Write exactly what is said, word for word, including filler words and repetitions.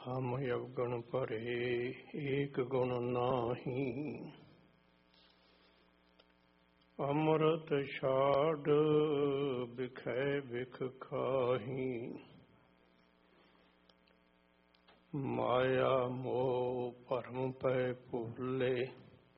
हम अवगुण भरे एक गुण नाही। अमृत छाड़ बिखै बिख खाही। माया मोह भरम पै भूले